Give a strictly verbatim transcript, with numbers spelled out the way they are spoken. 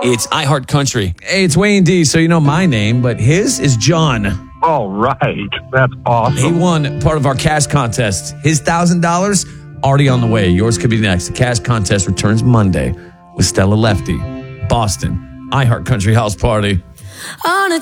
It's iHeart Country. Hey, it's Wayne D. So you know my name, but his is John. All right. That's awesome. He won part of our cash contest. His one thousand dollars already on the way. Yours could be next. The cash contest returns Monday with Stella Lefty. Boston, iHeart Country House Party. On a